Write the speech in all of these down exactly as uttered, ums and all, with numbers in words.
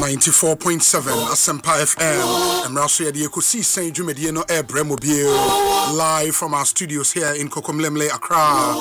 ninety-four point seven Asempa F M. And also the Ekosi Saint Jumedieno Ebremobile live from our studios here in Kokomlemle, Accra.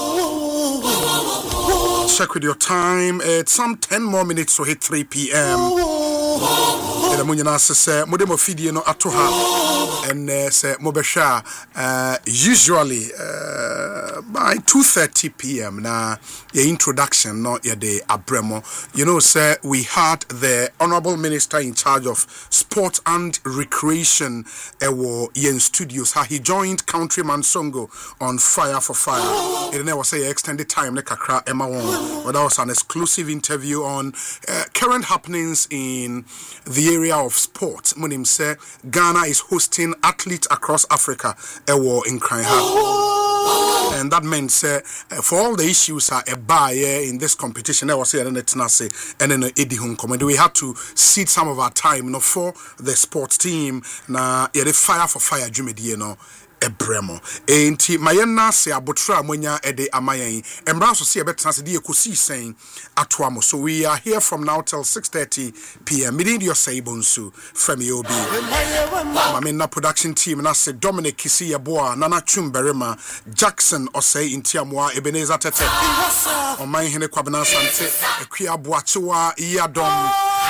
Check with your time. It's some ten more minutes to hit three p.m. And Munina says, Modemo Fidiano Atoha and say Mobesha usually uh, by two thirty p.m. Now, your introduction, not your day, Abremo. You know, sir, we had the Honorable Minister in charge of Sport and Recreation Ewo Yen Studios. How he joined Countryman Songo on Fire for Fire. It never say extended time, like Accra Emma Wong. But that was an exclusive interview on uh, current happenings in the area of sport. Munim say Ghana is hosting athletes across Africa Ewo in Kraiha. And that meant say uh, for all the issues are a buyer in this competition, I was saying and then Eddie Home Comedy. We had to cede some of our time, you know, for the sports team. Na yeah, the Fire for Fire Jumedi, you know. Ebremo enti mayena se abotra amonya ede amayan embra so se ebetena se de ekosi sen atoamo. So we are here from now till six thirty p.m. Midi your Saibonsu from Yobi Mamena production team na se Dominic Kisi Yeboa Nana Chumberema Jackson Osei Intiamwa Ebenezer Tete on my hene kwabena sante ekua boachewa iyadom.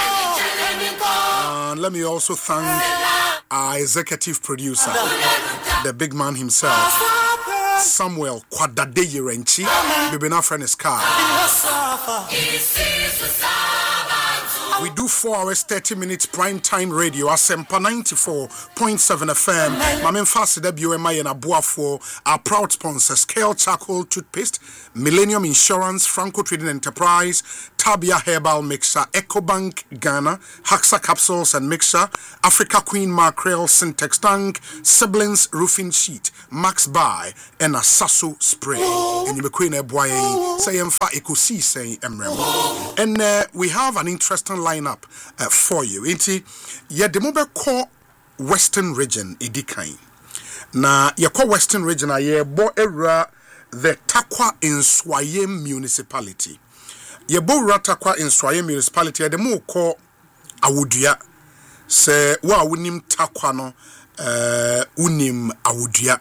And let me also thank our executive producer, the big man himself, Samuel Kwadade Yerenchi, Bibina Frenes car. We do four hours, thirty minutes prime time radio, Asempa ninety-four point seven F M. Mamen Fast W M I and Abuafo, our proud sponsors, Kale Charcoal Toothpaste, Millennium Insurance, Franco Trading Enterprise, Tabia Herbal Mixer, EcoBank Ghana, Haxa Capsules and Mixer, Africa Queen Mackerel, Syntex Tank, Siblings Roofing Sheet, Max Buy, and a Sasso Spray. And you be queen a boy, say Emfa Ekosi say Emrem. And uh, we have an interesting lineup uh, for you. Inti ye demobe ko Western Region idikain. Na ye ko Western Region a ye bo era the Takwa in Swayem municipality. Ye bo ra Takwa in Swayem municipality de mo ko awudua se wa wonim Takwa no uh, unim awudua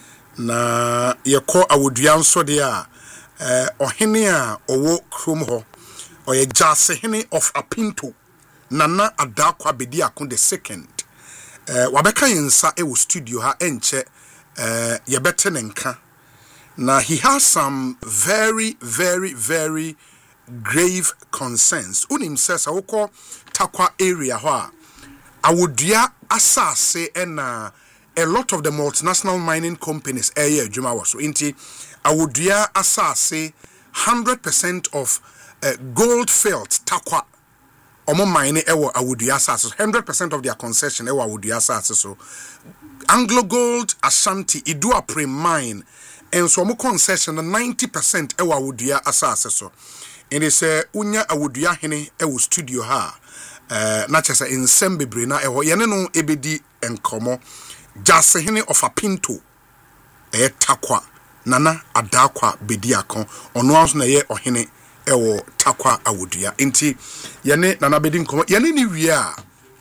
na ye ko awudua nso de a uh, ohene a owo krom ho Oye Jase Hene of Apinto Nana Adakwa Bedi Akon the second. Uh, Wabeka Yensa Ewo studio ha enche uh, Yebetenenka. Now he has some very, very, very grave concerns. Unim says Awoko Takwa area hoa. Awudia asase ena a lot of the multinational mining companies area Juma was so inti Awudia asase hundred percent of Uh, gold field Takwa omo mine ewo awudua asase one hundred percent of their concession ewo awudua asase so Anglo Gold Ashanti Iduapre mine and so omo concession ninety percent ewo awudua asase so and is uh, unya awudua hene ewo studio ha uh, na chese nsem bebre na ewo yene no ebedi enkomo Jase hene of Apinto e Takwa Nana Adakwa Bediakon ono anso na ye ohene ewo Takwa awudua inti yene nana bedi nkomo yene ni wie a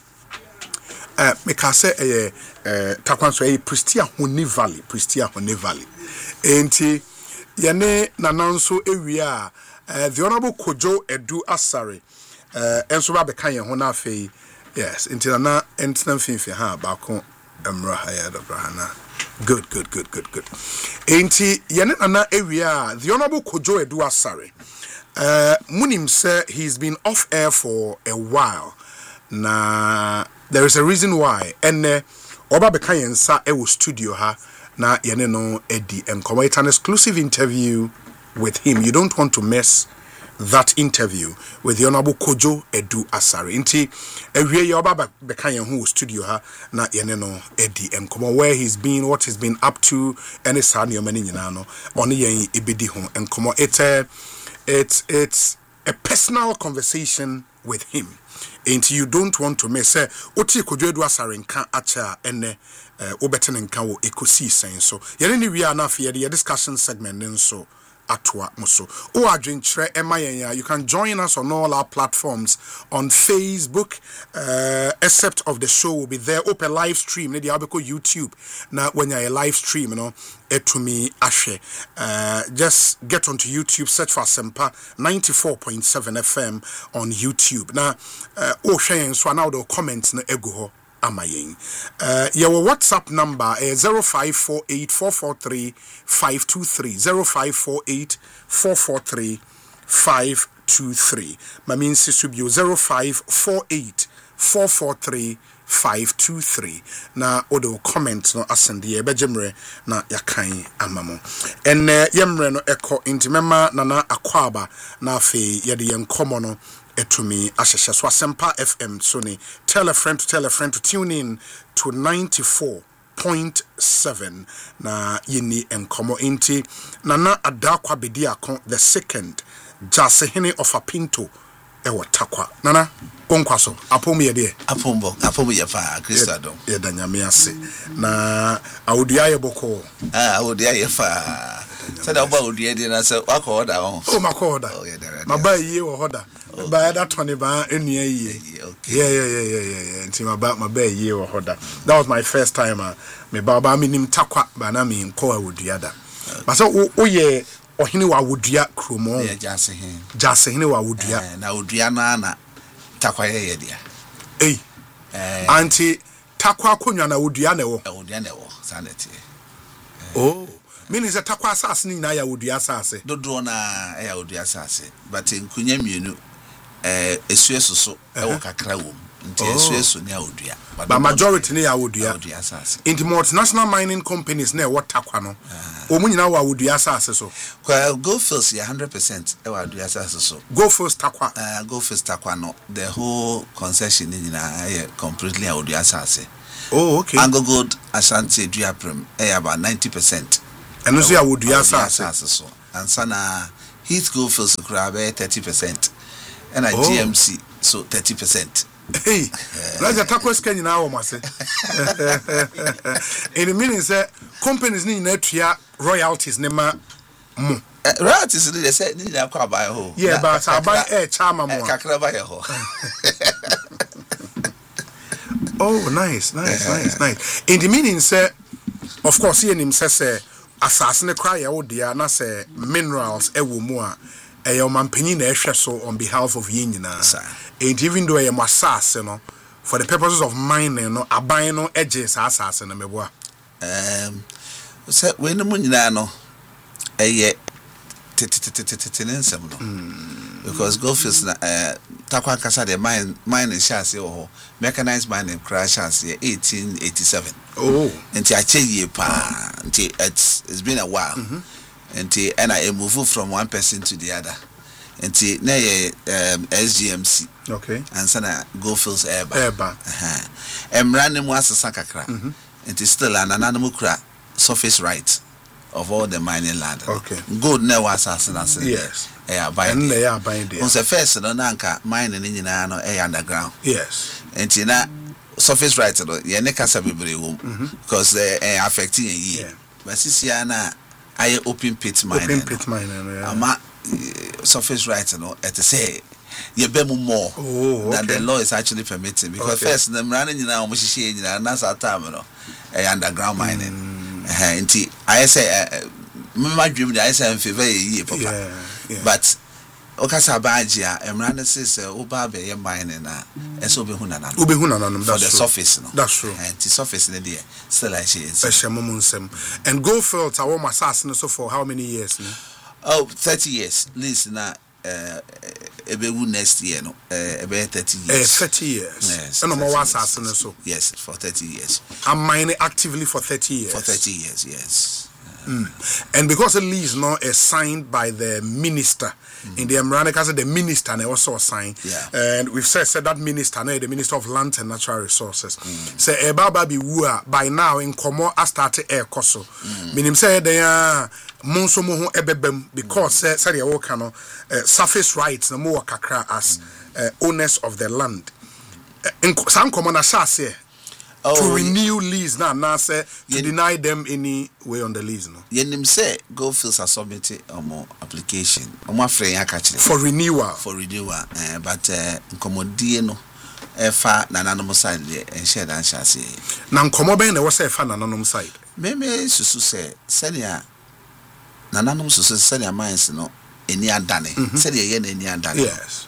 eh meka se eh eh Takwa so eh Prestia Honi Valley Prestia Honi Valley inti yene nana nso ewie a eh the Honorable Kojo Edu Asare eh enso ba beka yen ho na afei yes inti nana entina finfi ha ba ko emra ha ya dobrana. Good, good, good, good, good. Inti yene nana ewie a the Honorable Kojo Edu Asare Uh, Munim said he's been off air for a while. Na there is a reason why. And uh, Oba Bekayen sa ewo studio ha na yene no Eddie and come. It's an exclusive interview with him. You don't want to miss that interview with the Honorable Kojo Edu Asare. Inti ewie ya Oba Bekayen who studio ha na yene no Eddie and come where he's been, what he's been up to, and it's hard your many nyina no. Oni yen ibedi ho and come it's a It's it's a personal conversation with him. And you don't want to miss it. Oti Kojo Edu Asare nka acha ene obeten nka wo ekosi sen so. Yene ni we are na fe the discussion segment nso atwa muso o adwenkyerɛ ema yɛn you can join us on all our platforms on Facebook uh, except of the show will be there open live stream ne dia obeko YouTube na when you live stream you know etumi ahwe uh, just get onto YouTube search for Asempa ninety-four point seven F M on YouTube na uh, o hwɛ yɛn so na wo comment na egu hɔ amayen uh your WhatsApp number is zero five four eight four four three five two three zero five four eight four four three five two three my means subio zero five four eight four four three five two three na odo comment no asende ye bejemre na yakan amamo en yemre no eko intimema nana akwaba na afi ye de yenkomo no etumi asheshe so Asempa F M so ni tell a friend to tell a friend to tune in to ninety-four point seven na yini enkomo inti nana adakwa bedi akon the second jasehene of Apinto ewo takwa nana konkwa so apom ye de apombo apom ye fa Christadom ye danyame ase na awudua ye boko ah awudua ye fa said about awudua de na se wako order on oh mako order maba yie wo hoda ba that one ba enua yie yeah yeah yeah yeah yeah nti maba maba yie wo hoda that was my first time uh, me baba me nim takwa ba na me nko awudua da ba so wo ye ohini wa awudua kromo ye jase hen jase hen wa awudua na awudua na na takwa ye ye dia eh eh anti takwa konwa na awudua na wo awudua na wo sanity oh meaning that takwa asase ni na ya awudua asase dodo na ya awudua asase but nkunya mienu eh esueso so e wo kakra wo nti esueso ni awudua but majority ni ya awudua awudua asase in multinational mining companies na what takwa no omu nyina wa awudua asase so kwa go first one hundred percent e wa awudua asase so go first takwa uh, go first takwa no the whole concession ni nyina e completely awudua asase oh okay Anglo Gold Ashanti Duaprim e about ninety percent and so ya awudua asase so and sana Heath Go first crab thirty percent and I oh. G M C so thirty percent. Hey, let's just talk about Kenya now, Mase. In the meaning, say companies need net ya royalties, nema mo. Royalties they say need to come by ho. Yeah, but I buy a charma mo. Kakra buy ho. Oh, nice, nice, nice, nice. In the meaning, say, of course, he and him say, assassin cry out there, na say minerals, e wo mo a. Eh, your man penny na so on behalf of Yinina. And even though I am assassin, you know, for the purposes of mining, no, abayin no edges assassin, me boy. Um, so when the money no, eh, yeah, tititititititinsem no, because golf is na eh takwa kasa de mine mining chance oh mechanized mining crash chance eighteen eighty-seven. Oh, nti ache ye pa, nti it's it's been a while. Nti and I move from one person to the other. Nti na ye um, S G M C. Okay. And sana Goldfields Airba. Airba. Uh-huh. Emra ne mu asesa kakra. Nti still anana mu kra surface right of all the mining land. Okay. Gold na was asesa. Yes. Eh abai. And they are buying there. On the first no na nka mining ni nyina no eh underground. Yes. Nti na surface right no ye ne kasa bebre wo because eh affecting ye. Yeah. But sisia na I open pit mining. Open pit mining, yeah. Ama uh, surface right, you know, at say you be more oh, okay. than the law is actually permitting. Because okay. first, the running in our machine, and that's our time, you know, uh, underground mining. Mm. Uh, I say, my dream, I say, I'm favor ye, papa. Yeah, yeah. But Okasa Bajia, and Rana says, Obabe, mining, and so be Hunana. Ube Hunana, for the surface, no? That's true. And the surface in the day, still I say, and Goldfields, I want my assassin so for how many years? No? Oh, thirty years. Listen, uh, uh, next year, no, uh, about thirty years. Uh, thirty years. Yes. And I'm a assassin so. Yes, for thirty years. I'm mining actively for thirty years. For thirty years, yes. Mm. And because the lease no is signed by the minister mm. in the America, the minister and also signed. Yeah. And we've said, said that minister, the Minister of Land and Natural Resources. Mm. Say Eba Babi Wua by now in Como I started air coso. Meaning say they are monso mo ebebem because say say the workano surface rights no more kakra as uh, owners of the land. In some common asase. oh, to renew lease now, now say to yen, deny them any way on the lease. No. Yenim say Goldfields are submitted a more application. Omo free catch for renewal. For renewal. Uh, but uh nkomodie no efa nananom side and share dan shase. Na nkomo ben na wo say efa nananom side. Me me susu say senia nananom susu senia mines no eni adane. Senia ye na eni adane. Yes.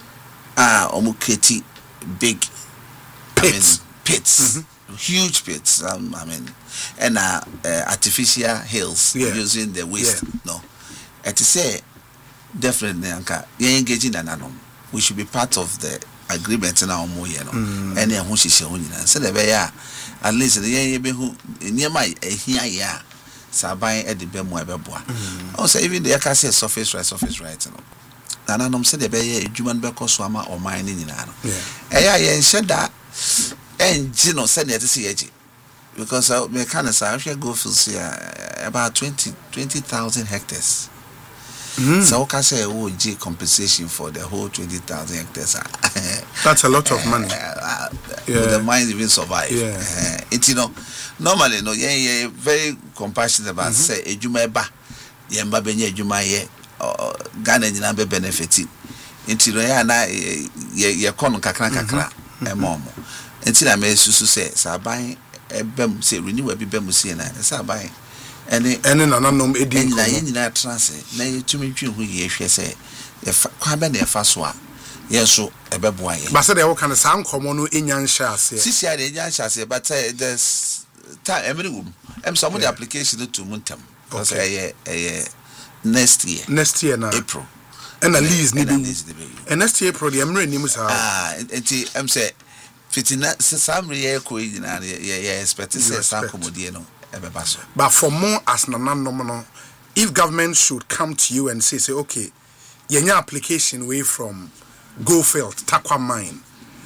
Ah, omo kreti big pits. I mean, pits. Mm-hmm. Huge pits. Um, I mean, and uh, uh, artificial hills yeah. using the waste. Yeah. No, and to say definitely, Anka, you engaging an anom. We should be part of the agreement in our more, you know. And then who she showing and said, at least the young who near my here, yeah, Sabai at the Bemo Beboa. Also, even the Akasi surface right, surface right, you know. And I said the bay, Juman Beko Swama or mining in Ano. Yeah, yeah, said that. And Gino said that to see it because I may kind of say, I shall go for about twenty thousand hectares. Mm. So, I can say, oh, G compensation for the whole twenty thousand hectares. That's a lot of money. Uh, yeah. The mines even survive. Yeah. Uh, it, you know, normally, no, yeah, yeah, very compassionate about say, a Jumeba, Yamba Benya Jumaye. Ghana nyina be benefit nti no ya na ye kono kakra kakra e mom nti na me susu se saban ebem se renew bi bem se na saban ene ene nananom edi nyina ye nyina transe na ye tumi twi hu ye hwe se ye kwa be na ye fa so a ye so ebeboa ye ba se de wo kan sa nkomo no enya nhya ase sisi a de enya nhya ase but there's time emri wum em some the application to muntam because eh eh next year next year na April and at least need and next year April the emre nim sa ah enti em say fitina some year ko yina ye expect say some commodity no ebeba so but for more as nananom no if government should come to you and say say okay yenya application way from Goldfield Takwa mine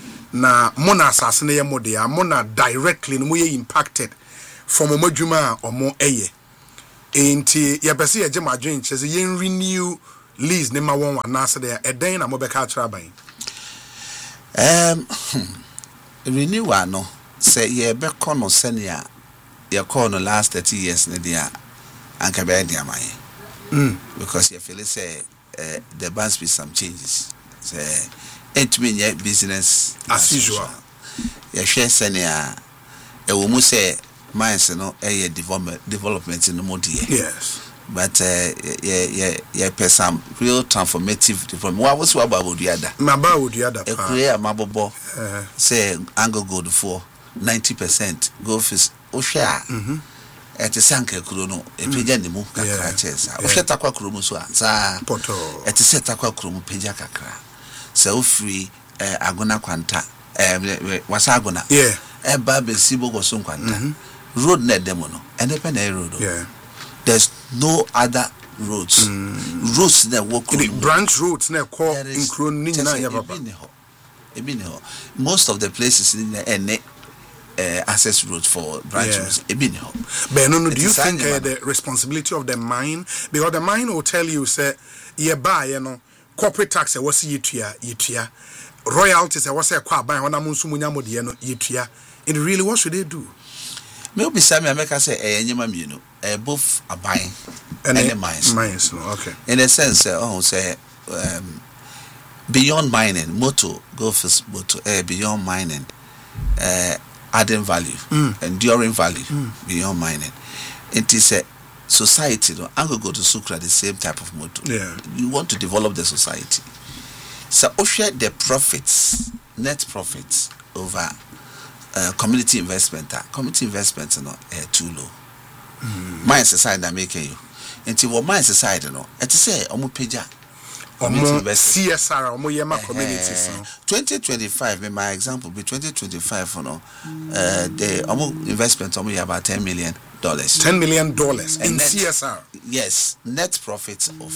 na mona asase na ye mode ya mona directly no ye impacted from omadwuma or more eye enti ya bese ye gema adwen chese ye renew lease ne ma won wana se de eden na mobeka atra ban um renew no say ye be kono senia ye kono last thirty years ne dia anka be dia man mm because you feel say uh, there must be some changes say it mean ye business as usual ye share senia e wo mu say mines no eh development development in the modi yes but uh yeah yeah yeah per some real transformative development what was about the other maba would the other e create mabobo say angle gold for ninety percent go fis o share mhm e te sanka kuro no e peja ne mu kakra chesa o hweta kwa kuro mu so a sa poto e te seta kwa kuro mu peja kakra say o free eh agona kwanta eh wasa agona yeah e ba be sibo go so kwanta road net demo no independent road yeah there's no other roads mm. roads that walk branch roads na call include ni na ya baba ebine most of the places in the ene uh, access roads for branch yeah. roads ebine but no no do you think uh, the responsibility of the mine because the mine will tell you say ye buy you know corporate tax e was yitua yitua royalties e was e kwa ban wona munsu munya modie no yitua and really what should they do me obi say me make say eh nyema mienu eh both aban and the mines mines no okay in a sense uh, oh say um beyond mining moto go for moto eh beyond mining uh adding value mm. enduring value mm. beyond mining it is a society no I'm going to go to Sukra the same type of moto yeah you want to develop the society so we share the profits net profits over Uh, community investment uh, community investment no uh, too low mm. mine society that make you until what mine society no it say omo peja omo C S R omo yema communities no twenty twenty-five me my example be twenty twenty-five for no uh the omo investment omo about ten million dollars ten million dollars in net, C S R yes net profits of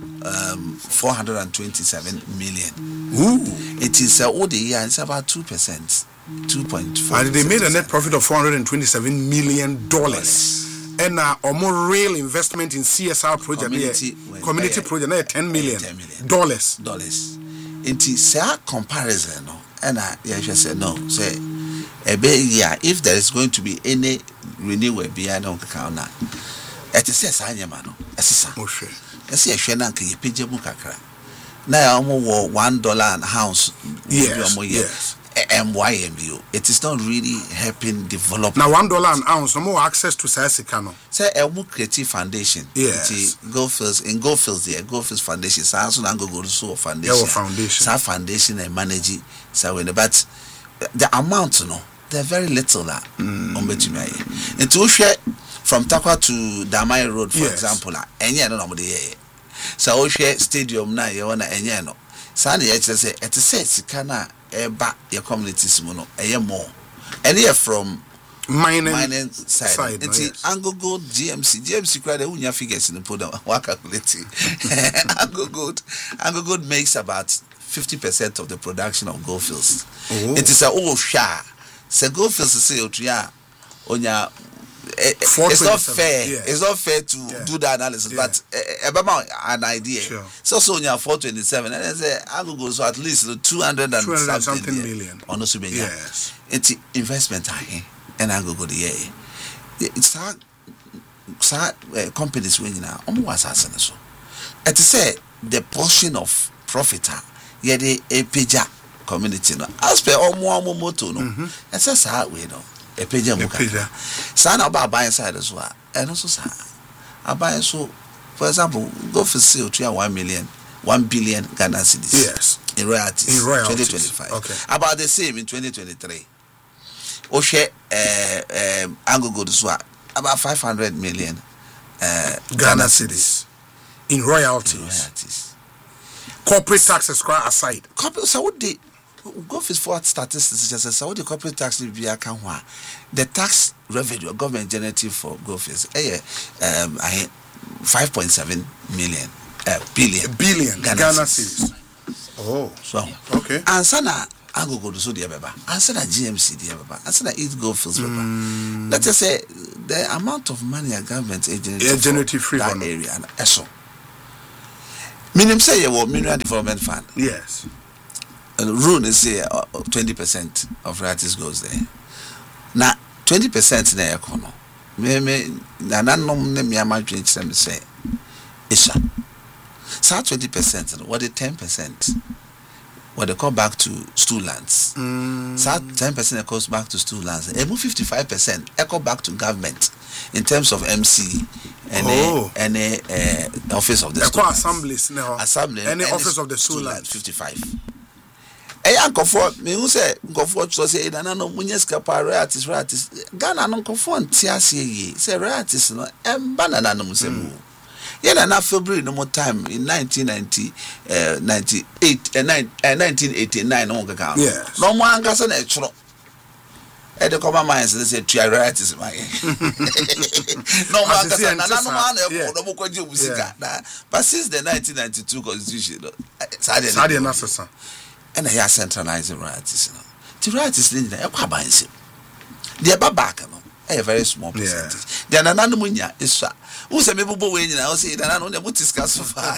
um four hundred twenty-seven million ooh it is uh, all the year it's about two percent two point four and they made a net profit of four hundred twenty-seven million dollars and uh, or more real investment in C S R project community, yeah, community project uh, ten million dollars dollars into say comparison no and I yeah just say no say a bit, yeah, if there is going to be any renewal beyond Kauna, at a says I am a sister. I see a shenank, you pay Kakra. Now, I'm one dollar and house. Yes, yes. M Y M U. It is not really helping develop. Now, one dollar an ounce, no more access to Sasikano. Say a more creative foundation. Yes. Goldfields in Goldfields there, Goldfields Foundation. Samsung and Google so foundation. Yeah, foundation. Sa foundation and manage. So when but the amount, you know, they're very little that. Um, mm. And to share from Takwa to Damai Road, for yes. example, and yeah, no, no, so we share stadium now. You wanna and yeah, no. Sunday, it's say it says Sikana. Eba your communities mono a more and here from mining, mining side, side it's no, yes. Ango Gold G M C G M C crowd unya figures in the put what calculating Ango Gold Ango Gold makes about fifty percent of the production of gold fields. Oh. It is a oh sha so gold fields say otuya onya it's not fair. Yeah. It's not fair to yeah. do the analysis, yeah. but about uh, an idea. Sure. So so you four twenty seven, and I say I go go so at least two hundred and something, something million. On also be yes. It's investment high, and I go go the year. It's hard. Sad companies winning now. Almost as so. It say the portion of profit. Yeah, the a pija community. No, as per almost moto no. It's a sad way no. A page of Sana about buying side as well. And also, sir, I buy so, for example, go for sale to one million, one billion Ghana cedis. Yes. In royalties. In royalties. twenty twenty-five. Okay. About the same in twenty twenty-three. Oshe, uh, um, Ango Gold Swap, about five hundred million uh, Ghana, Ghana cedis. In royalties. In royalties. Corporate taxes aside. Corporate, so what they. Go for statistics just as how the corporate tax will be account. The tax revenue government generative for Gulf is eh um I five point seven million uh, billion billion Ghana, Ghana cedis. Oh, so okay. And sana I go go to so dear baba. And sana G M C dear baba. And sana East Gulffields baba. Mm. Let us say the amount of money a government agency yeah, generative free that area and eso. Minimum say you mineral development fund. Yes. Uh, rule is say uh, twenty percent of royalties goes there. Now twenty percent na econo. Me me na nanom ne me ama twenty percent say isha. So twenty percent what the ten percent what they call back to stool lands. Mm. So ten percent goes back to stool lands. And fifty-five percent echo back to government in terms of M C and oh. any uh, office of the stool lands. Assemblies no. Assembly any, any office of the stool lands fifty-five. Eh, uncle for me who say go for to say na no munyeska pa royalties royalties Ghana no nkofo ntiase ye say royalties no em banana no musemu ye na na February no more time in nineteen ninety uh, ninety-eight uh, nineteen eighty-nine no kaka yes. No mo angasa na echro e de common minds they say three royalties my no mo angasa na na no ma na e ko no ko je musika but since the nineteen ninety-two constitution sade na sesa and I have centralized royalties. The royalties in the Aquabansi. The back, a very small percentage. The Ananamunya is who say maybe when I say that I don't know what discuss so far.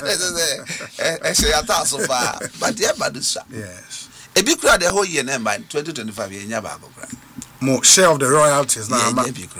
I say a task so far, but the Abadusha. Yes. A big crowd the whole year by twenty twenty-five year Yabago. More share of the royalties now.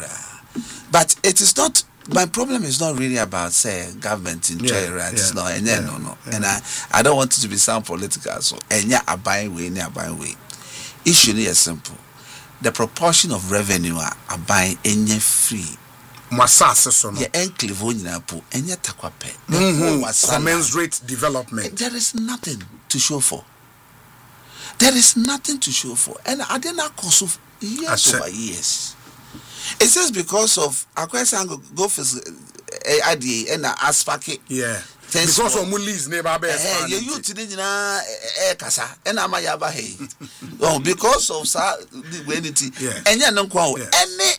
But it is not. My problem is not really about say government in yeah, royalties, yeah, no, and yeah, no, no, yeah. And I, I don't want it to be sound political. So, and yeah, a buying way, a buying way. Issue is simple. The proportion of revenue are buying any free. Masasa so no. Yeah, enclave on your pool, and yet takwape. Commensurate development. There is nothing to show for. There is nothing to show for, and I did not cost years over years. It's just because of Akwesango go for A D and Aspake. Yeah. Because of Mulis never be. Eh, you you today na eh kasa and amayaba hey. Oh, because of sa the entity. And ya no kwa any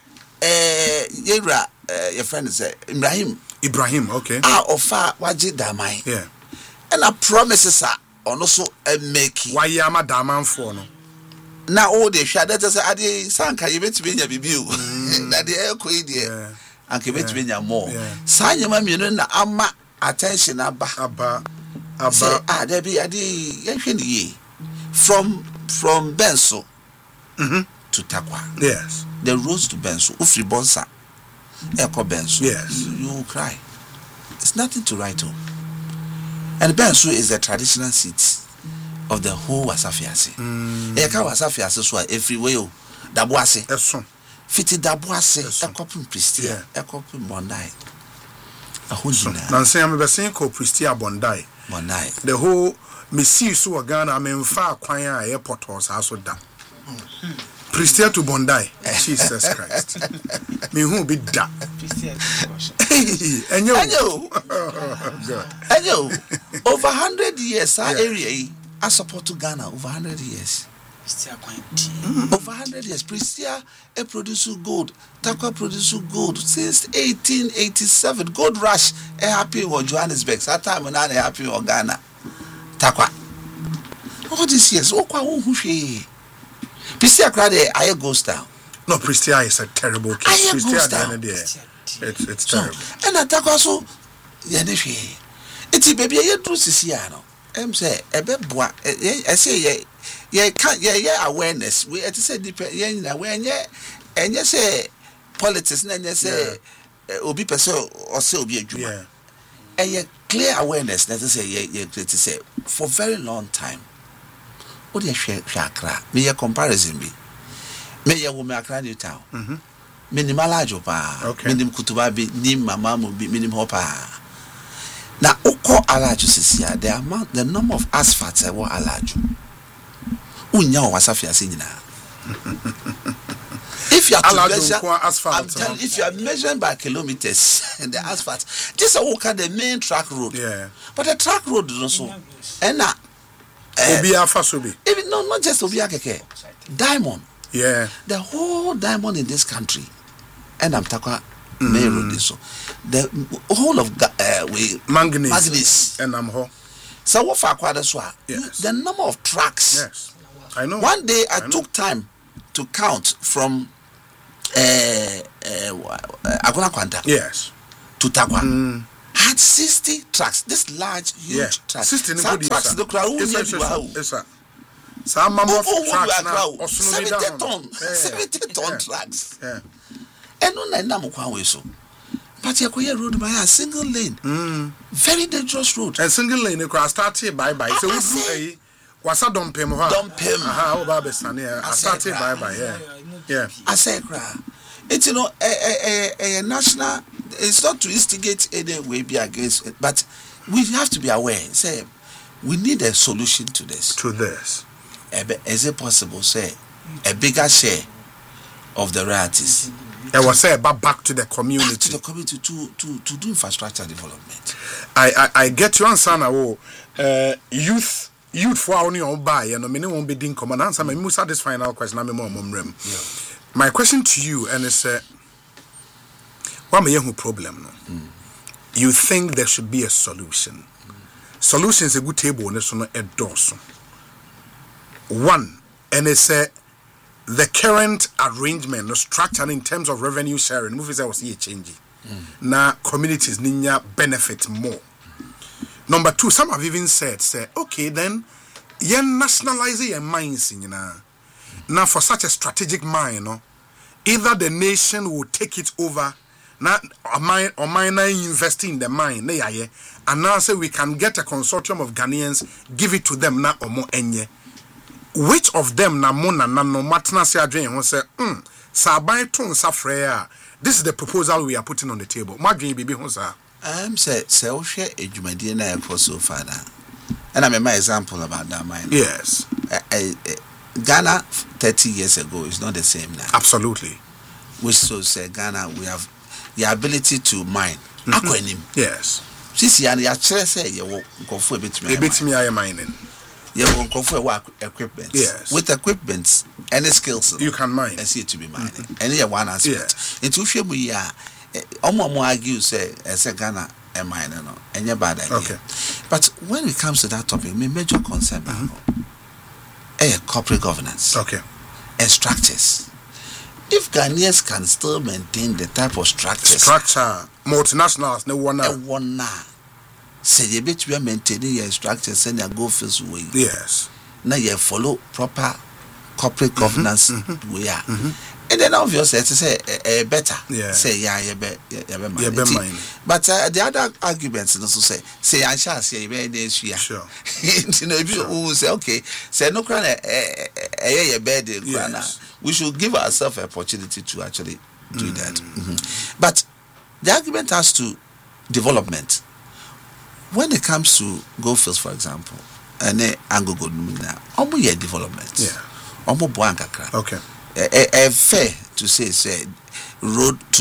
eh yera your friend is Ibrahim. Ibrahim, okay. Ah, ofa waji damai. Yeah. And I promises her on also a make. Why yama daman for no? Now all the share that say ade sanka you bet me nya bibiu na de ekọ ide anka bet me nya more sanya ma mienu na ama attention aba aba aba ah there be ade yenhwe ne from from Benso mhm to Takwa. Yes. The roads to Bensu, Ufri Bonsa, Eko Bensu. Yes. You, you will cry. It's nothing to write home. And Bensu is the traditional seat of the whole Wasafiasi. Eka Wasafiasi so every way Dabuase. Eso. Fiti Dabuase, Ekopim Pristia, Ekopim Bondai. A Hunjina. Nancy, I'm a saying called Pristia Bondai. Bondai. The whole Missi so Ghana, I mean, far choir airport was also done. Pristia to Bondi. Jesus Christ. Me who be da. And you, and you, and you, over hundred years, our area, I support to Ghana over hundred years. Mm-hmm. Over hundred years, Pristia a produce gold, Takwa produce gold since eighteen eighty-seven. Gold rush a happy in Johannesburg. That time when I happy in Ghana. Takwa. All these years, oh, who she? Pristia Crade, I go down. No, Pristia is a terrible case. Pristia down there. It's it's terrible. So, and Takwa so, Yaneshi. It's a baby, you do Siciano. I'm say, a beboa, I say, ye, ye can't, ye, ye, awareness. We had to say, ye, when ye, and ye say, politics, and ye say, Obi Peso or so be a Juma. And ye clear awareness, let us say, ye, ye, to say, for very long time. What do you share, Shakra? May a comparison be? May a woman Accra New Town. Minimalajo pa. Minim Kutubabi, Nim Mamamu, Minim Hopa. Now, Oko Alaju Sisia, the amount, the number of asphalts I want Alaju. Unya Wasafia Sina. If you are to measure, I'm telling, if you are measuring by kilometers and the asphalt, this is Oka the main track road. Yeah. But the track road is also, and now. Uh, Obia Fasobi. Even no, not just Obia Keke. Diamond. Yeah. The whole diamond in this country, and I'm talking mm. main road. So the whole of uh, we manganese. Manganese. And I'm ho. So what for Aquadaswa? Yes. The number of tracks. Yes. I know. One day I, I took time to count from uh, uh, Agona Kwanta. Yes. To Takwa. Mm. Had sixty tracks. This large, huge yeah. tracks. sixty Some tracks the crowd. Yes, sir. Some number of tracks now. seventy ton, seventy ton tracks. Yeah. And no, na mo kwan we so. But you go road by a single lane. Mm. Very dangerous road. And single lane you can start here bye bye. So we do a wasa dumpem ho. Dumpem. Aha, o ba be sane. I start here bye bye. Yeah. Yeah. I say cra. It's you know a a a national. It's not to instigate any way be against it, but we have to be aware. Say, we need a solution to this. To this, is it possible? Say, a bigger share of the royalties. I was say back back to the community. Back to the community to to to do infrastructure development. I I, I get you answer now. Uh, youth. Youth for only on buy, you know, many won't be doing common answer. My most satisfying final question. I'm more mum. My question to you, and it's uh, what may you problem? No, mm. You think there should be a solution? Mm. Solution is a good table, and it's not a dorsum. One, and it's uh, the current arrangement, the structure in terms of revenue sharing. Movies I was here changing. Now communities need benefit more. Number two, some have even said, say, okay, then, you nationalize your mines, you know. Now, for such a strategic mine, you know, either the nation will take it over, now, or mine, or miner invest in the mine, and now say we can get a consortium of Ghanaians, give it to them now or more enye. Which of them na mona na no matna say adwen say, hmm, sabai ton safreya. This is the proposal we are putting on the table. Madwen bibi ho sa. Um, say, say, oh, share a Jumadi na for so far now. And I mean, my example about that mine. Yes. I, I, Ghana thirty years ago is not the same now. Absolutely. Which so say Ghana, we have the ability to mine. Mm-hmm. Yes. Since you are say you will go for a bit me. A bit me I mining. You will go for work equipment. Yes. With equipment, any skills you can mine. And see it to be mining. Mm-hmm. Any one aspect. Yes. Into few we are. Omo argue say as a Ghana a miner no any bad idea. Okay. But when it comes to that topic, my major concern mm-hmm. is corporate governance. Okay. And structures. If Ghanaians can still maintain the type of structures, structure, multinationals, no one now. One now. Say you bet we are maintaining your structures and your go first way. Yes. Now you follow proper corporate governance mm-hmm. we are. Mm-hmm. And then obviously to say uh, uh, better yeah. say yeah yeah be yeah be mind. But uh, the other arguments also say say I shall say be this year. Sure. You know, if you sure. say okay, say no crana eh eh yeah bed crana. We should give ourselves an opportunity to actually do mm. that. Mm-hmm. But the argument has to development. When it comes to Goldfields, for example, and Ango Gold now, omo yeah development. Yeah. Omo boanka kra. Okay. A, a fair to say say road to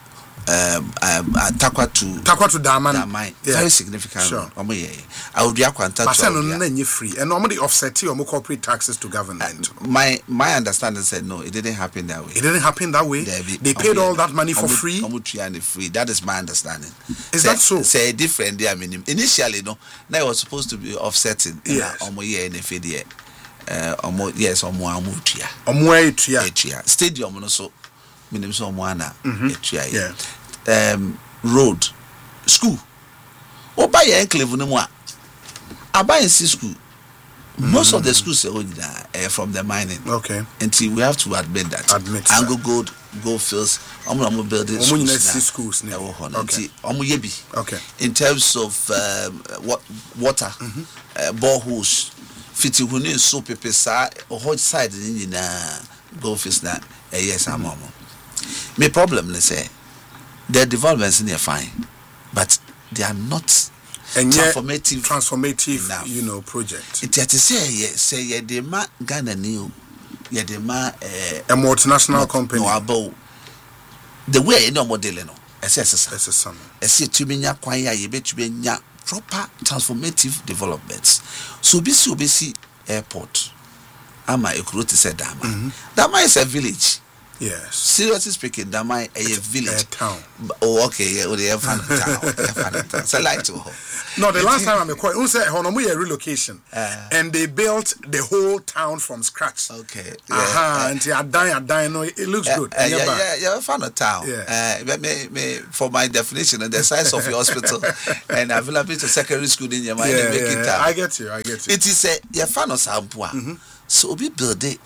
um um Takwa to Takwa to Daman, Daman yeah. very significant. Sure. Omo yeah. I would be a quanta. But no no free and normally offset omo corporate taxes to government. Uh, my my understanding said no, it didn't happen that way. It didn't happen that way. Be, they paid all that money for omo, free. Omo triane free. That is my understanding. Is say, that so? Say different there. I mean initially no, now it was supposed to be offsetting. Yes. Omo yeah in the fed yeah. Uh, omo yes omo amu tua omo etua etua stadium no so minim so omo ana etua yeah um road school oba ye enclave no mu a abai si school most of the schools are uh, from the mining okay until we have to admit that admit Ango Gold Goldfields omo omo building omo university schools na okay omo yebi okay in terms of um, what water mm-hmm. uh, boreholes fiti huni so pepe sa hot side ni na Goldfields na eh yes amomo my problem is say the developments in are fine but they are not and transformative transformative enough. You know project it had to say yes say yeah the ma Ghana new yeah the ma uh, a multinational company no about the way no model no ss ss some ss tuminya kwan ya ye betube nya proper transformative developments. So B C O B C airport. Ama Ekuroti said Dama. Mm-hmm. Dama is a village. Yes. Seriously speaking, Dama is a village. A town. Oh, okay. Yeah, they have fun town. So like to. No, the last time I'm quite. Who said Honomu a relocation, uh, and they built the whole town from scratch. Okay. Aha. And they are dying, are dying. No, it looks uh, good. Uh, yeah, yeah, yeah. Fun town. Yeah. Uh, me, me, for my definition and the size of your hospital and availability to secondary school in your mind, yeah, make yeah, it town. I get you. I get you. It is a yeah fan of Sampua. So we build the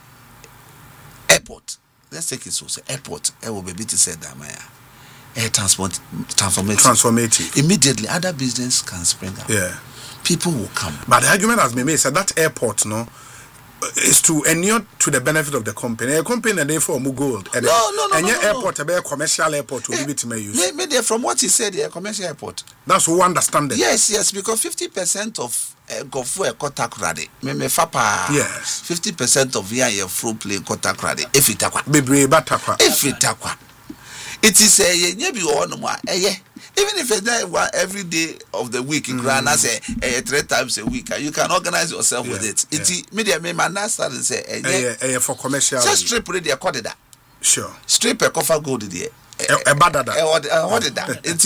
airport. Let's take it so say airport. I will be able to say that my air transport transformative. Transformative. Immediately, other business can spring up. Yeah, people will come. But the argument has been made said that airport, no, is to inure to the benefit of the company. A company and therefore more gold. And no, no, no, and no, your no, airport, no. A commercial airport, will be to may use. Maybe from what he said, a commercial airport. That's who understand it. Yes, yes, because fifty percent of Gofu a contact radi. Me me fapa. Yes. Fifty percent of V I F flow play contact radi. If it aqua. Bebre batakwa. If it aqua. It is a ye be one more. Eh even if it's not every day of the week, mm. Grana say eh, three times a week, you can organize yourself yeah, with it. It yeah. media me man start and say eh, eh, eh, for commercial. Just strip ready accorded that. Sure. Strip a cover gold there. A badada. What did that?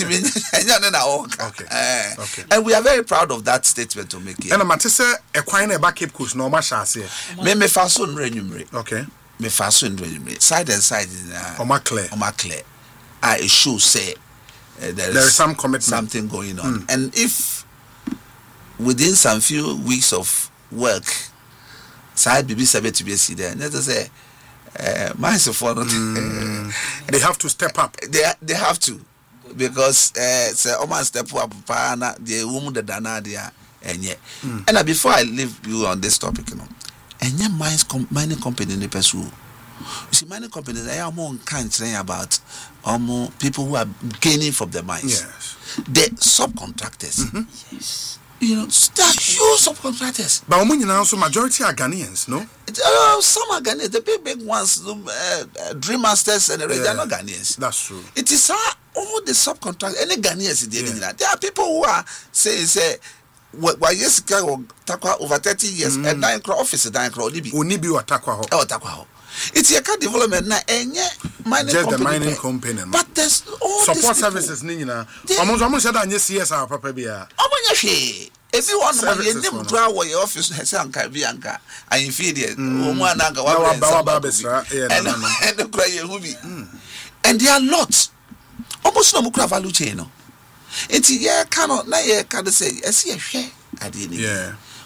Okay. Okay. And we are very proud of that statement to make it. And I'm say a coin a back Cape Coast no much as here. Me me faso nrenumre. Okay. Me faso nrenumre. Side and side in uh Oma clear. Oma clear. I show say uh, there, there is some commitment, something going on. Mm. And if within some few weeks of work, side B B sabe to be see there, let us say uh mm. they have to step up. They they have to because uh say Oma step up pa na the woman the dana there enye. And before I leave you on this topic, you know, enye mines com- mining company in the pursue. You see, mining companies they are more kind saying about um, people who are gaining from the mines. Yes. The subcontractors. Mm-hmm. Yes. You know, they're huge subcontractors. But um, also majority are Ghanaians, no? Uh, some are Ghanaians. The big big ones, uh, uh, Dream Masters and the rest, yeah, they are not Ghanaians. That's true. It is uh, all the subcontractors. Any Ghanaians, yeah. There are people who are saying, say, why yes, Takwa over thirty years, mm. and nine crore office, nine crore, Onibi. Onibi or Takwa. Oh, Takwa. It's a car development na enye mining just company. The mining company. But there's all support services ni na. Almost almost said that C S R papa bia. Omo nya if you want money you need to our office say anka bi anka I feel there. Omo ananga wa and and the cry you be. And there are lots. Almost no mukra value chain no. Enti ye cannot na ye can say esi ehwe ade ni. Yeah.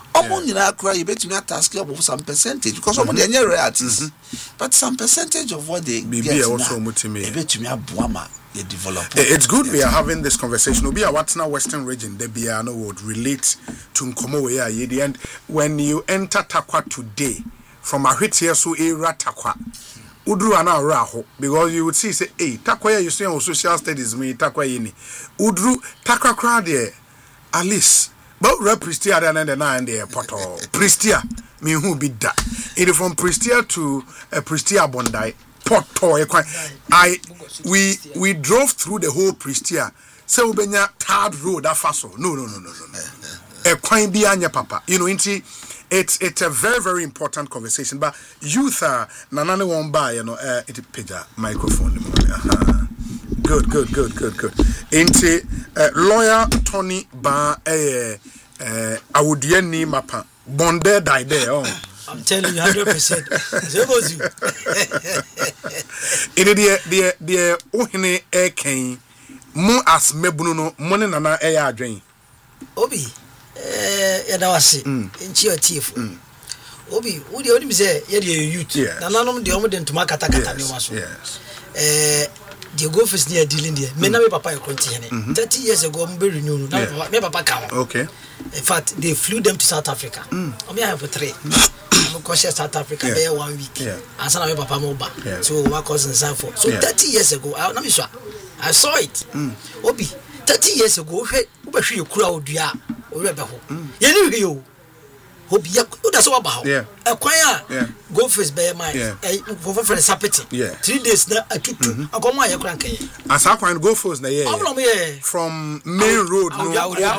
Omo nyina kura you bet me task of some percentage because omo dey any royalties. But some percentage of what they B get B also mutimi. Bet me abuama they develop. It's good we are having this conversation. Obi a what's now Western region they be no would relate to Nkomo we are the end when you enter Takwa today from Ahwetia so era Takwa. Udru ana raho because you would see say hey Takwa you see on social studies me Takwa yini. Udru Takwa crowd there at least but rep Pristia than the nine there poto Pristia me who be that it from Pristia to uh, Pristia Bondi poto I we we drove through the whole Pristia so ubenya third road that fast no no no no no no e kwan bi anya papa you know inti it's it's a very very important conversation but youth are nanane won buy you know uh, it page microphone uh-huh. Good, good, good, good, good. Inti uh, lawyer Tony Ba eh eh awudieni mapa bonde die there oh. I'm telling you one hundred percent. So goes you. It the the the ohene e kan mu as mebunu no money nana e ya adwen. Obi eh ya da wase nchi otiefo. Obi wo de onim say ye de youth nananom de omo de ntoma kata kata ne maso. Yes. Eh the go first near dealing there. Me na me papa e konti hene. thirty years ago me be renew no. Me papa come. Okay. In fact, they flew them to South Africa. Mm. I'm here for three. I'm going to South Africa yeah. there one week. Yeah. And son of my papa mobile. Yeah. So my cousin signed for. So yeah. thirty years ago, I, let me show. I saw it. Mm. Obi, thirty years ago, we we show you crowd ya. We be ho. You know you. Obi, ya. That's what about. Yeah. A choir. Yeah. Go first by my. Yeah. For for friend sapeti. Yeah. Three days na atutu. I come my crank. As I can go first na yeah. From main road no.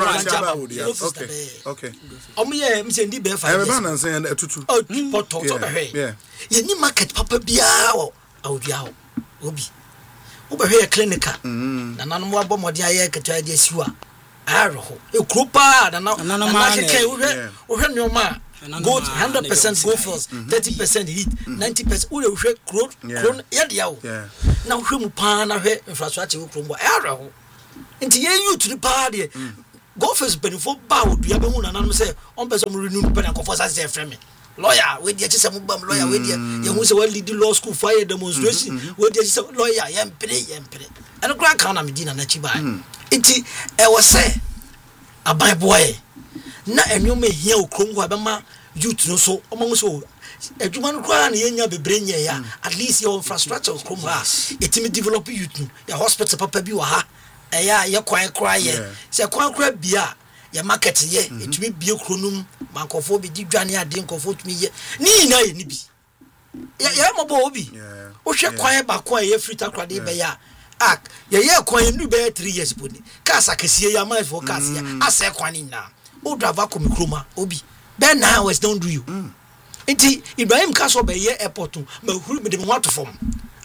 Okay. Okay. Omo ye me say ndi be five. I remember saying atutu. Oh, poto to be. Yeah. Ye ni market papa bia o. Awdia o. Obi. Wo be hwe clinical. Na nanom wa bomode aye ketua de siwa. Aro ho. E kropa na na na keke wo hwe wo hwe nyoma. Go one hundred percent go first, thirty percent heat, ninety percent wo hwe kro kro ye dia o. Na wo hwe mu pa na hwe infrastructure wo kro mbo. Aro ho. Nti ye youth ni pa de go first benefo ba wo dua be hu na nanom say on person renew pen and confess as say frame. Lawyer we dey chese mu bam lawyer we dey ye hu say we lead law school fire demonstration we dey chese lawyer ye mpre ye mpre eno kran kan na medina na chi ba nti e wo say aban boy na enwome hia okrom ho abema youth no so omo so adwuma no kwa na yenya bebre nya ya at least your infrastructure okrom ha etimi develop youth no ya hospital papa bi wa ha e ya ye kwan kra ye se kwan kra bia ya market ye etumi bie kronum mankofo bi di dwane ade nkofo tumi ye ni na ye ni bi ya ya mo bo obi o hwe kwan ba kwan ye free takra de be ya ak ye ye kwan nu be three years boni kasa kesie ya my for kasa ya ase kwan ni na o driver ko mikroma obi be na west don't do you enti Ibrahim kaso be ye airport ma huru me de mo ato fom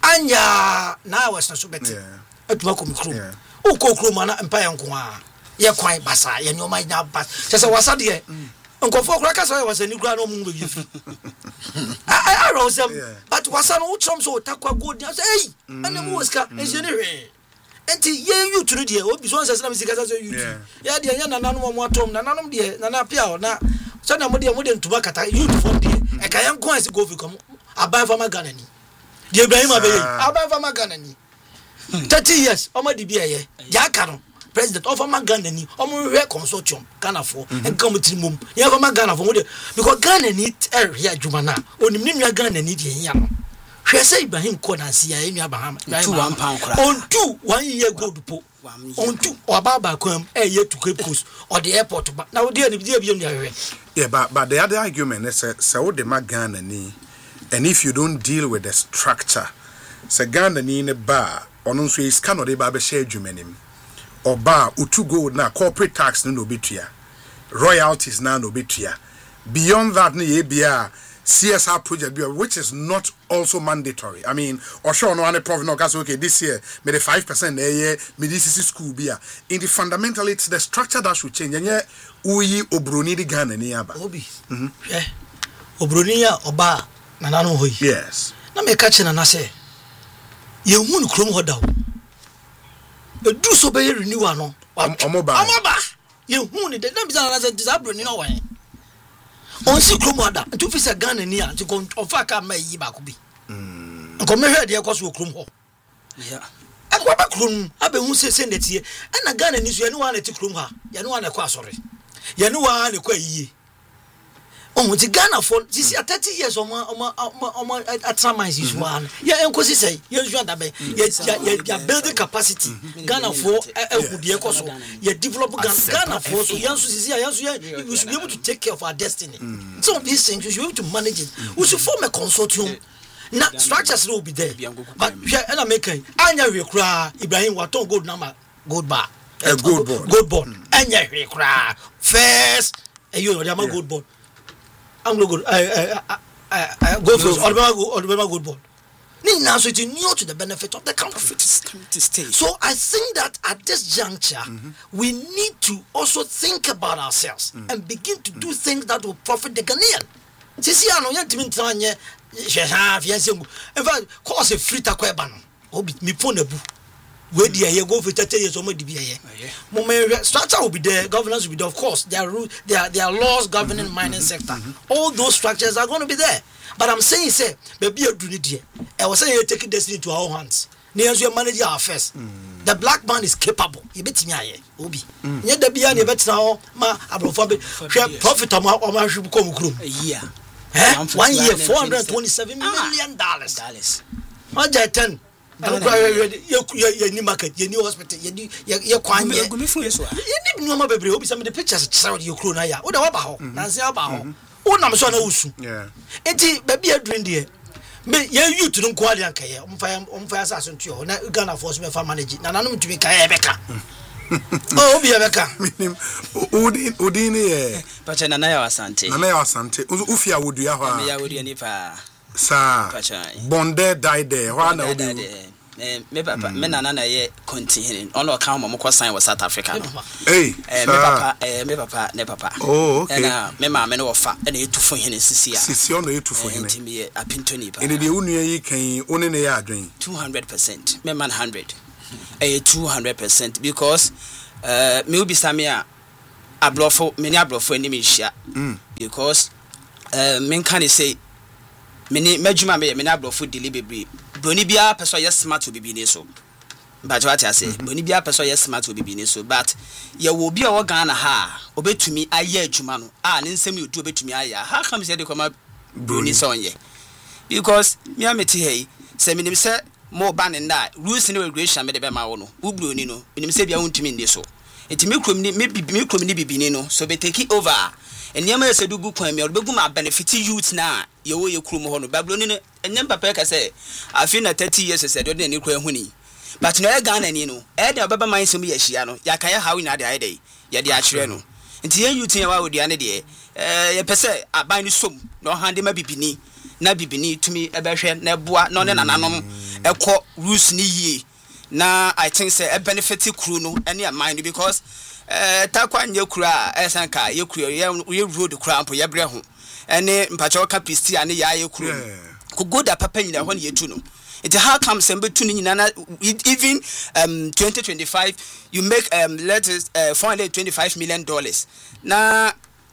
anya na west na so beti atuma ko mikroma o ko kroma na empire nko a ye kwan basa ye nyoma nya bas sese wasa de nkofo kura kasa ye wasa ni kura no mu be yifi I I ro sem but wasa no utrom so takwa gold say hey anemu waska enjene hwe enti ye youth no de obi so sese na misika sese youth ya de nya nananom mo atom nananom de nana pia o na so na mo de mo de ntuma kata youth for de e ka yan kwan se go fi kom aban fa magana ni de Ibrahim abaye aban fa magana ni thirty years o ma di bia ye ya ka no president of Ghana ni omo hwe consortium Ghana for and come trimum ya for Ghana for because Ghana ni area adwuma na onim ni nwa Ghana ni de hia no hwe say Ibrahim ko na sia ya nwa Bahama two one pound kra on two one year gold po on two obaba kwam e ye to Cape Coast or the airport ba na wo de ni bi bi nwa hwe yeah but but the other argument is say wo de ma Ghana ni and if you don't deal with the structure say Ghana ni ne ba ono so is can de ba be share adwumanim oba utugo na corporate tax no obetua royalties na no obetua beyond that ne bia C S R project which is not also mandatory. I mean or sure no any profit no case okay this year me the five percent na year me this is school bia in the fundamental it's the structure that should change and uyi obroni di Ghana ni aba obi mhm eh obroni ya oba na nanu hoyi yes na me ka chena na say ye hu ni krom hoda do so be renewal no omoba omoba ye hu ni de na bisa na say disable ni no wan on si krom ada nti fi se Ghana ni a nti kon ofa ka ma yi ba ko bi mm nko me hwe de ekoso krom ho yeah akwa ba krom abehu se se ndetie na Ghana ni so ye ne wa na ti krom ha ye ne wa na kwa asore ye ne wa na kwa yiye on ti Ghana for this thirty years o ma o ma atramise is one yeah enkosi say you sure that be you building capacity Ghana for ehudie koso you develop Ghana for so yanso sisi yanso we should be able to take care of our destiny some of these things we should be able to manage it we should form a consortium now structures will be there but and I make anya we kra Ibrahim waton gold number gold bar a gold board gold board anya we kra first eh you know the gold board I'm going to I I I go for Alabama good ball. Now, so it's new to the benefit of the country. So I think that at this juncture, mm-hmm. we need to also think about ourselves mm. and begin to do things that will profit the Ghanaian. See, I know you to mean in fact, cause a free taqueban. Obi me phone a boo. Where do you go for thirty years or more? Structure will be there, governance will be there. Of course, there are rules, there are, there are laws governing mm-hmm, mining mm-hmm, sector. Mm-hmm. All those structures are going to be there. But I'm saying, say, maybe you do it here. I was saying, you're taking destiny to our hands. Near you manage our affairs. Mm. The black man is capable. You bet me, Obi. Yet the beyond you bet now, ma, abrofobi, profit of my should come groom. A year. One year, four hundred twenty-seven million dollars. Dollars. One day, ten. You new market, you new hospital, you new you kwan ye. You need no more baby. Obi some of the pictures show you crew na ya. O da wa ba ho. Na se ba ho. O na me so na usu. Yeah. Enti baby adrin de. Me ye youth no kwali anka ye. Omfa omfa asaso ntu yo. Na Ghana force me fa manage. Na nanom tumi ka ye beka. Oh, obi ye beka. Minim odi odi ni ye. Pacha na na ya asante. Na na ya asante. Ufi ya wodu ya ho a. Me ya wodu ni pa. Sa bonde died there wana obi eh me papa me nana na ye continue on o kan mo ko sign was South Africa no eh me papa eh me papa ne papa oh okay na me ma me no fa na etufo hene sisi a sisi ono etufo hene ntimi apintoni pa ene de unu yi kan one ne ya adwen two hundred percent me man one hundred eh two hundred percent because uh me obi same a ablofo me ni ablofo ani me hia because uh men kan say meni majuma me me na ablofo delibery broni bia person yes smart to be ni so but what I say broni bia person yes smart to be ni so but ye wo bia wo Ghana ha obetumi aye adwuma no a ne nsem yodu obetumi aye how come say dey come broni so onye because me ameti hey say me nim say mo ban nda rules and regulation me dey be ma wo no wo broni no me nim say bia wontumi ndi so enti me krom ni me me krom ni bibini no so be take it over and yama say do gu kwan me obegu ma benefit youth na ye wo ye krom ho no Babylon ne enyem papa ka say afi na thirty years say do ne kwan huni but no e Ghana ni no e de obaba man sem ye hia no ya kan ya hawo na de aye de ye de a kire no nti ye youth ye wa odua ne de eh ye pese aban ni som no hande ma bibini na bibini tumi e be hwe na boa no ne nananom ekọ rules ni yie na I think say e benefit crew no any mind because eh takwa nye kura esanka ye kura ye road kura ampo ye bre ho ene mpacho ka pisti ane ya ye kura ko goda papa nyina ho ne yetu no it how come sembe tu nyina na even um twenty twenty-five you make um let us uh, four hundred twenty-five million dollars na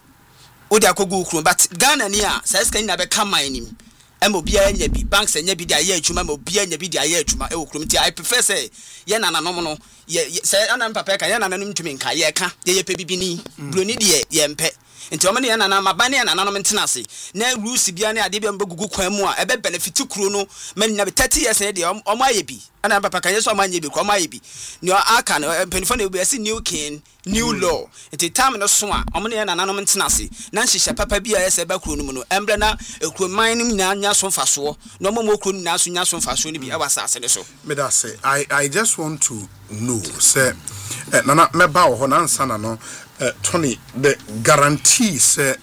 odi akogu kura but Ghana ni a sai ska nyina be kama anim emo bia nya bi banks nya bi dia ye adwuma mo bia nya bi dia ye adwuma e wokrum ti I prefer say ye nananom no ye say anam papa ka ye nananom ntumi nka ye ka ye ye pe bibini broni de ye mpe nti o me ye nanam abane ye nananom ntena se na rules bia ne ade bia mbegugu kwan mu a ebe benefit kuro no man nya thirty years ne de o ma ye bi anam papa ka ye so ma nya bi ko ma ye bi ni aka no penifo na be say new king new law it time no so a omo ne nananom ntena se na nhihye papa bia ye se ba kuro no mu no embre na ekuro man nim nya nya so mfaso no mo mo kuro na so nya so mfaso ni bi e wasa ase ne so me da say i i just want to know say nana me ba wo na nsa na no Tony the guarantee say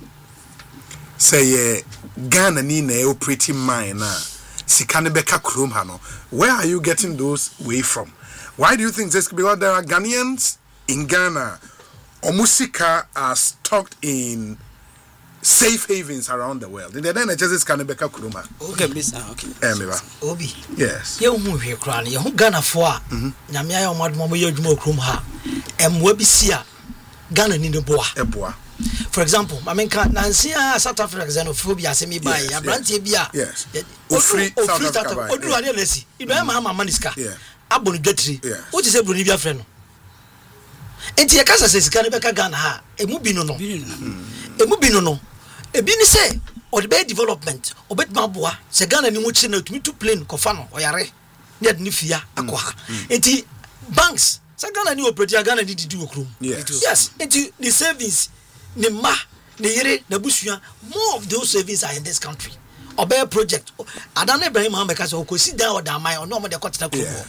say Ghana ni na operating mine na sika ne beka krom ha no where are you getting those way from? Why do you think this? Because there are Ghanaians in Ghana omusika are stocked in safe havens around the world. In the then just can be Kuruma. Okay, miss. Okay. Eh, Obi. Yes. You who here crying. You Ghana for. Nyamia yo mad mo yo dwuma krum ha. Em we bi sia. Ghana ni no boa. E boa. for example I mean can Nancy South Africa xenophobia say me buy ya brand bia yes o free South Africa o do ade lesi Ibrahim Mahama maniska abonu dwetri o ti say broni bia frɛ no enti ya kasa sesika ne beka Ghana ha emu bi no no emu bi no no ebi ni say or the bay development obet maboa se Ghana ni mu chi na tumi to plane kofa no oyare ne de ni fia akoha enti banks se Ghana ni operate Ghana ni didi okrum yes enti the savings ni ma ni yere na busua more of those savings are in this country obey project Adana Ibrahim Mahama ka se okosi dan or da mai ono mo de kwetena krum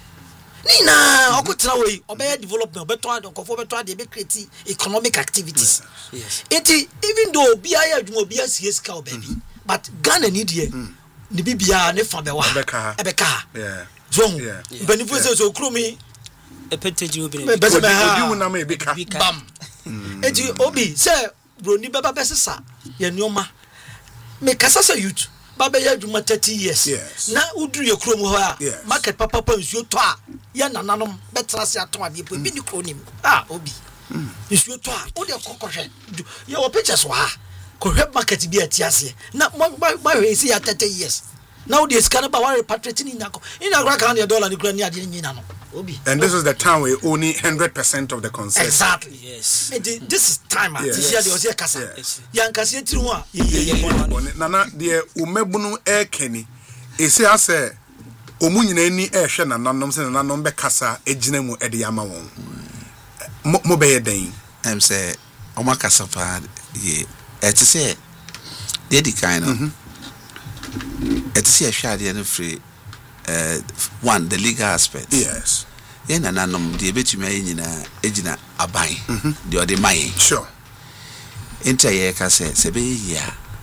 Nina, okutira we obey development obeto adon kofo beto ade be create economic activities. Yes. It even though bia ya dwuma bia sie ska obabi, but Ghana need here. Ni bibia ne fa be wa. Ebeka. Yeah. So, benefo se so kromi e peteji obi. Be be obi una me ebeka. Bam. Eti obi se broni beba besesa ye nyoma. Me kasa sa youth Baba ya juma thirty years. Yes. Na udru ye krom ho a market papa pa nsuo to a ya nananom betra se aton ade po bi ni kronim. Ah obi. Nsuo to a o de kokohwe. Ye wo pictures wa. Kohwe market bi atiase. Na ba hwe si ya thirty years. Now the scan ba wa repatriating in nako. In agora kan the dollar ni kura ni ade ni na no. Obi. And this is the time we only one hundred percent of the concession. Exactly. Yes. And this is time at this year the Ozia Kasa. Yan Kasa tiri ho a ye nana de umebunu e keni. Ese ase omu nyina ni e hwe nananom se nananom be kasa ejina mu e de ama won. Mo be ye den. Em say oma kasa pa ye. Et say dey di kind of. Et say e hwe ade no free Uh, one the legal aspect. Yes. Yen nanom de betumi ayina ejina aban. De ode maye. Sure. Enter ye ka say se be ya.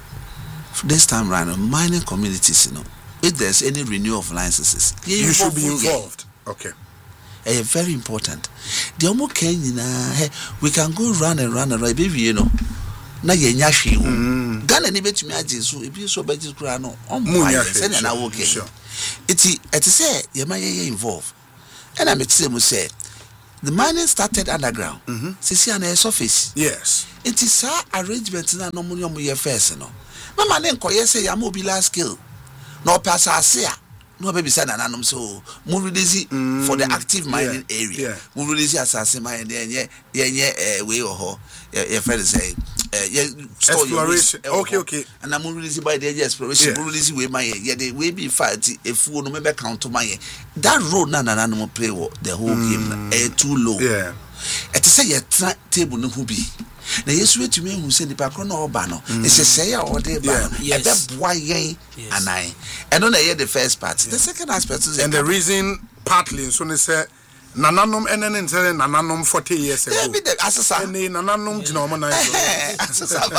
This time round mining communities, you know, if there's any renewal of licenses, you should be involved. Yeah. Okay. Eh, very important. The omo Kenya, we can go run and run and run, baby, you know. Na ye nyashi wo. Ghana ni betumi age so e bi so beji kura no. Omo ya se na wo ke. Sure. Iti eti say ye ma ye involved. And I met say mu say the mining started underground. Mhm. Sisi ana surface. Yes. It is a arrangement na no money omo ye first no. Mama ne nkoye say ya mo bi large scale. No pass ase a. No baby say na nanom so mo release for the active mining yeah. area. Yeah. Mo release asase mine dey ye ye eh we ho. Your friend say uh, yeah, exploration. Your okay, okay. And I'm releasing by the exploration. Yeah. Releasing way my yeah, they will be fight if you no member count to my that road na na na no play the whole mm. game eh too low. Yeah. It say your table no be. Na yesu etumi hu se nipa kro na oba no. E se say ya ode ba. E be boa yen anai. And no na hear the first part. The second aspect is and the reason partly so ne say nananom enen ntere nananom forty years ago. Asasa. Ene nananom jina omo na so. Asasa ba.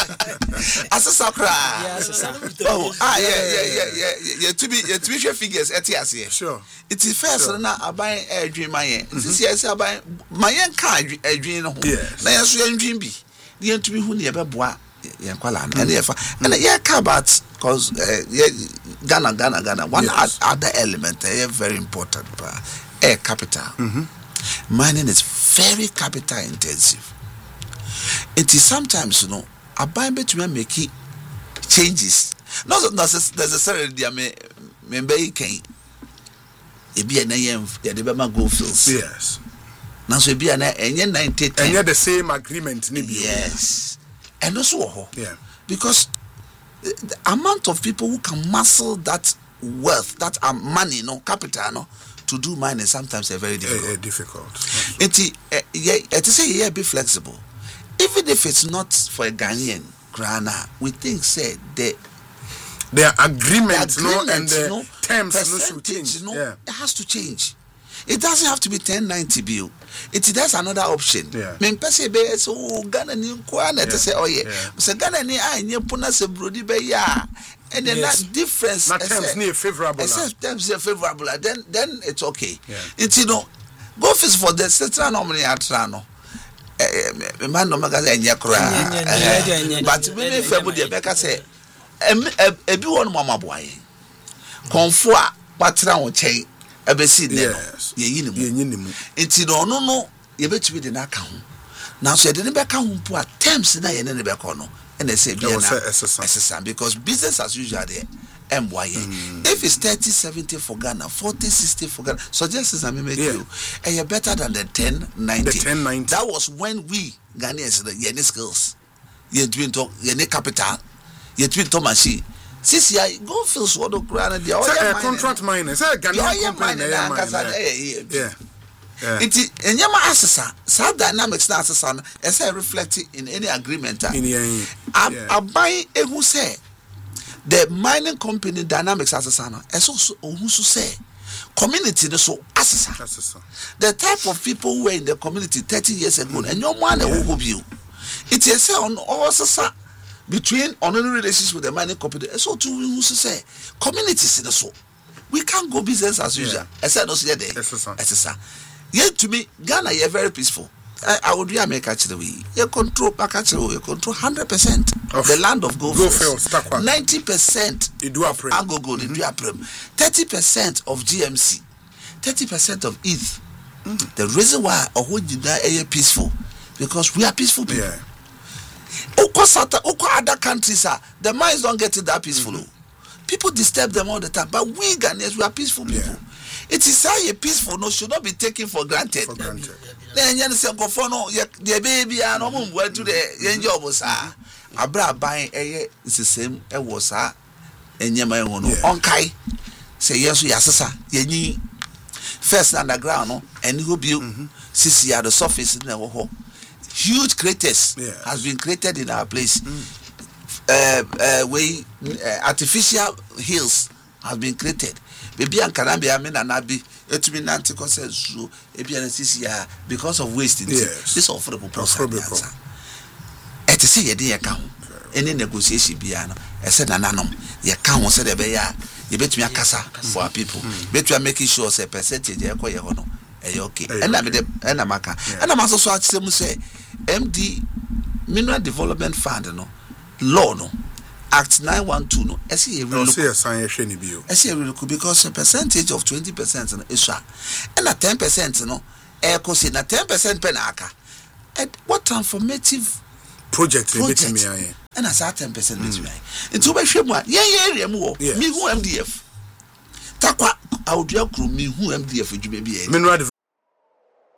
Asasa kra. Oh, ah yeah yeah yeah yeah. Yeah to be yeah to be sure figures etias here. Sure. It is first na aban adwin mayen. Sisi ese aban mayen ka adwin no ho. Na yeso adwin bi. Ye to be hu ne be boa yen kwala na. Na ye fa. Na ye ka about cause Ghana Ghana Ghana one other element eh very important pa. Air capital. Mm-hmm. Mining is very capital intensive. It is sometimes, you know, a bind between making changes. Not necessarily, I mean, maybe you can. It be an A M, the Debama Gold Fields. Yes. Now, so be an A ninety. And yet the same agreement. Yes. And also, yeah. Because the, the amount of people who can muscle that wealth, that uh, money, no capital, no. To do mining sometimes are very difficult. Uh, uh, difficult. It uh, yeah, to say yeah, be flexible. Even if it's not for a Ghanaian, Ghana, we think say the their agreement, the agreement no, and the no, terms no should change. No, yeah. It has to change. It doesn't have to be ten ninety bill. It there's another option. Yeah. Men pese be so Ghana ni kwana to say oh yeah. So Ghana ni ah nye puna se brodi be ya. And then yes. That difference that terms near favorable. Terms are favorable. Then then it's okay. Yeah. It's you know go first for the central normally atrano. Eh man no magaze enye kra. But me febu de beka say e bi won mama boaye. Konfo a patra won chen e be see dem. Ye yi ni mu. Ye yi ni mu. It's no no no ye betumi de na ka ho. now so didn't be come to terms na ye ne be ko no and they say be na because business as usual there M Y A. Mm. If it's thirty seventy for Ghana, forty sixty for Ghana, suggests I make yeah. you and you're better than the ten ninety. The ten ninety. That was when we Ghanaians the any skills. You doing talk any capital, you doing to machine. Sisi I go feel so do grana the other contract miners. Say Ghanaian company. Yeah. Yeah. It in yama asesa sa dynamics na asesa no e say reflect in any agreement. In yeah. Abai ehu say the mining company dynamics asesa no e so ohu so say community no so asesa. The type of people who were in the community thirty years ago and your man e wo bi. It is say on all asesa between honorary relations with the mining company e so to who so say communities in so we can't go business as usual. I said no say there. Asesa. Yet to me, Ghana, you're very peaceful. I, I would really make actually we you control back actually you control hundred percent of the land of Go Fields, ninety percent Ango Gold, thirty percent of G M C, thirty percent of E T H. Mm. The reason why I hold you there are peaceful because we are peaceful people. Yeah. Oko Sata, Oko other countries are the mines don't get it that peaceful. Mm-hmm. People disturb them all the time, but we Ghanaians we are peaceful people. Yeah. It is how a peaceful no should not be taken for granted. For granted. Then you say go for no the baby and no move to the job was ah. Abra buying a it's the same e was ah enyema ehun no onkai say yes yasasa yenyi first underground no and who build sisi at the surface na wo ho huge craters yeah. has been created in our place. Mm. Uh, uh, we uh, artificial hills have been created. Baby and Karambi Amina Nabi, etumi nanti consensus, ebi anesthesia because of wasting. Yes. This offer the proposal. Et see ye dear count. Any negotiation piano. I said ananom. Ye count said a bear. You bet me a casa for our people. Bet you are making sure say percentage ye ko ye hono. Eh okay. And I'm the and I'm aka. And I'm also so say M D Mineral Development Fund no law no. Act nine one two no. I see a real look. I see a real look because a percentage of twenty percent is and a ten percent no. Air cost in a ten percent penaka. And what transformative project project and as a ten percent between. Into my shame one. Yeah, yeah, yeah, more. Me who M D F. Takwa audio crew me who M D F you may be.